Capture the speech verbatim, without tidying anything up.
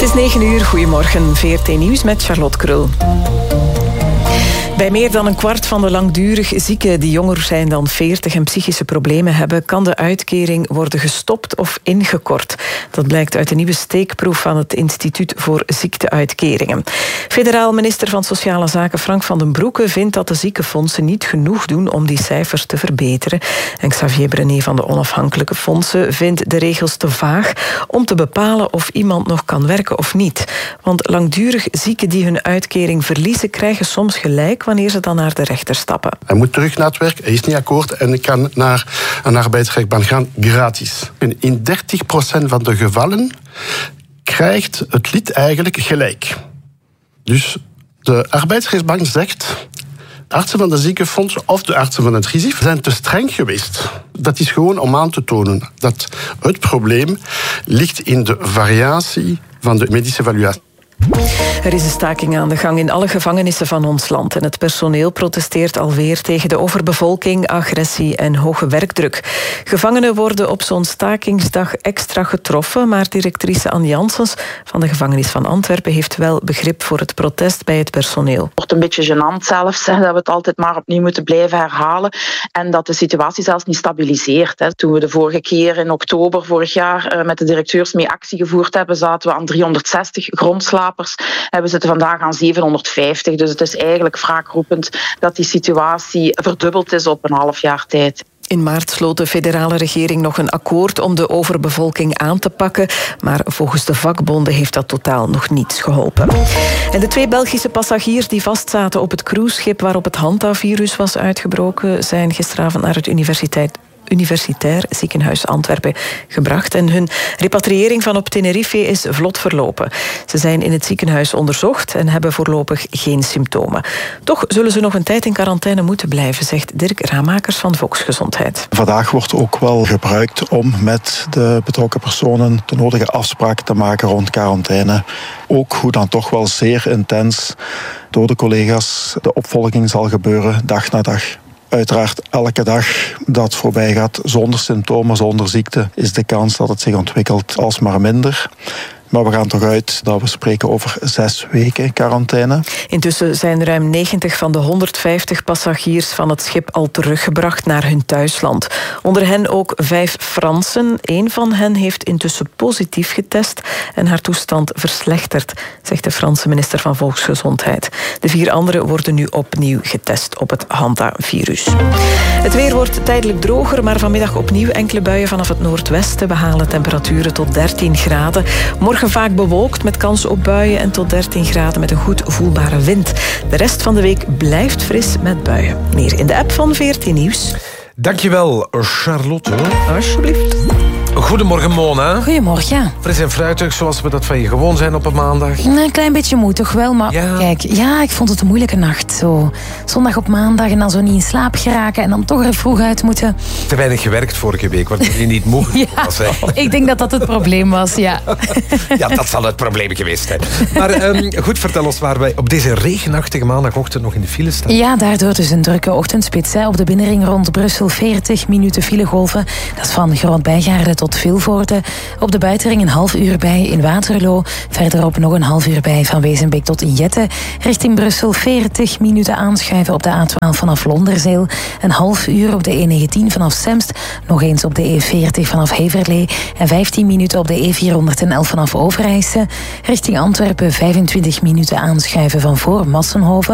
is negen uur, goedemorgen. V R T Nieuws met Charlotte Krul. Bij meer dan een kwart van de langdurig zieken die jonger zijn dan veertig en psychische problemen hebben, kan de uitkering worden gestopt of ingekort. Dat blijkt uit een nieuwe steekproef van het Instituut voor Ziekteuitkeringen. Federaal minister van Sociale Zaken Frank van den Broeke vindt dat de ziekenfondsen niet genoeg doen om die cijfers te verbeteren. En Xavier Brenet van de onafhankelijke fondsen vindt de regels te vaag om te bepalen of iemand nog kan werken of niet. Want langdurig zieken die hun uitkering verliezen, krijgen soms gelijk wanneer ze dan naar de rechter stappen. Hij moet terug naar het werk, hij is niet akkoord en hij kan naar een arbeidsrechtbank gaan gratis. En in dertig procent van de gevallen krijgt het lid eigenlijk gelijk. Dus de arbeidsrechtbank zegt, de artsen van de ziekenfonds of de artsen van het R I Z I F zijn te streng geweest. Dat is gewoon om aan te tonen dat het probleem ligt in de variatie van de medische evaluatie. Er is een staking aan de gang in alle gevangenissen van ons land. En het personeel protesteert alweer tegen de overbevolking, agressie en hoge werkdruk. Gevangenen worden op zo'n stakingsdag extra getroffen, maar directrice Anne Janssens van de gevangenis van Antwerpen heeft wel begrip voor het protest bij het personeel. Het wordt een beetje gênant zelfs, hè, dat we het altijd maar opnieuw moeten blijven herhalen en dat de situatie zelfs niet stabiliseert. Hè. Toen we de vorige keer in oktober vorig jaar uh, met de directeurs mee actie gevoerd hebben, zaten we aan driehonderdzestig grondslapers. En we zitten vandaag aan zevenhonderdvijftig. Dus het is eigenlijk wraakroepend dat die situatie verdubbeld is op een half jaar tijd. In maart sloot de federale regering nog een akkoord om de overbevolking aan te pakken. Maar volgens de vakbonden heeft dat totaal nog niets geholpen. En de twee Belgische passagiers die vastzaten op het cruiseschip waarop het Hantavirus was uitgebroken, zijn gisteravond naar het universiteit Universitair Ziekenhuis Antwerpen gebracht. En hun repatriëring van op Tenerife is vlot verlopen. Ze zijn in het ziekenhuis onderzocht en hebben voorlopig geen symptomen. Toch zullen ze nog een tijd in quarantaine moeten blijven, zegt Dirk Ramakers van Volksgezondheid. Vandaag wordt ook wel gebruikt om met de betrokken personen de nodige afspraken te maken rond quarantaine. Ook hoe dan toch wel zeer intens door de collega's de opvolging zal gebeuren, dag na dag. Uiteraard, elke dag dat voorbij gaat zonder symptomen, zonder ziekte, is de kans dat het zich ontwikkelt alsmaar minder. Maar we gaan toch uit dat we spreken over zes weken quarantaine. Intussen zijn ruim negentig van de honderdvijftig passagiers van het schip al teruggebracht naar hun thuisland. Onder hen ook vijf Fransen. Eén van hen heeft intussen positief getest en haar toestand verslechterd, zegt de Franse minister van Volksgezondheid. De vier anderen worden nu opnieuw getest op het Hantavirus. Het weer wordt tijdelijk droger, maar vanmiddag opnieuw enkele buien vanaf het noordwesten. We halen temperaturen tot dertien graden. Morgen vaak bewolkt met kans op buien en tot dertien graden met een goed voelbare wind. De rest van de week blijft fris met buien. Meer in de app van V R T Nieuws. Dankjewel, Charlotte. Alsjeblieft. Goedemorgen, Mona. Goedemorgen. Fris en fruitig, zoals we dat van je gewoon zijn op een maandag. Een klein beetje moe toch wel, maar ja. Kijk, ja, ik vond het een moeilijke nacht. Zo zondag op maandag en dan zo niet in slaap geraken en dan toch er vroeg uit moeten. Te weinig gewerkt vorige week, waardoor je niet moe ja, was. Hè? Ik denk dat dat het probleem was, ja. Ja, dat zal het probleem geweest zijn. Maar um, goed, vertel ons waar wij op deze regenachtige maandagochtend nog in de file staan. Ja, daardoor dus een drukke ochtendspits. Hè. Op de binnenring rond Brussel veertig minuten filegolven. Dat is van Groot-Bijgaarden tot Vilvoorde. Op de buitenring een half uur bij in Waterloo. Verderop nog een half uur bij van Wezenbeek tot Injette. Richting Brussel veertig minuten aanschuiven op de A twaalf vanaf Londerzeel. Een half uur op de E negentien vanaf Semst. Nog eens op de E veertig vanaf Heverlee. En vijftien minuten op de E vierhonderdelf vanaf Overijse. Richting Antwerpen vijfentwintig minuten aanschuiven van voor Massenhoven.